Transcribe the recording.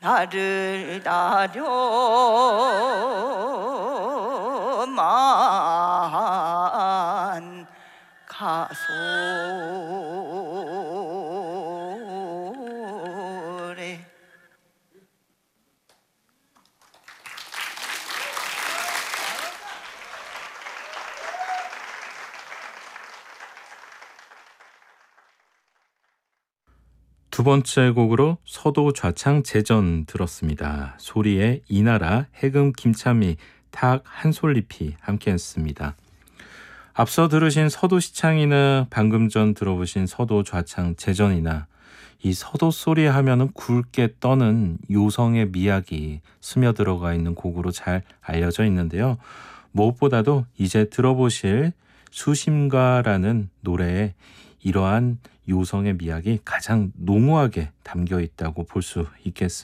나를 다려만 가소래. 두 번째 곡으로 서도 좌창 재전 들었습니다. 소리의 이나라, 해금 김참이, 탁 한솔잎이 함께했습니다. 앞서 들으신 서도 시창이나 방금 전 들어보신 서도 좌창 재전이나 이 서도 소리 하면은 굵게 떠는 요성의 미학이 스며들어가 있는 곡으로 잘 알려져 있는데요. 무엇보다도 이제 들어보실 수심가라는 노래에 이러한 요성의 미학이 가장 농후하게 담겨 있다고 볼 수 있겠습니다.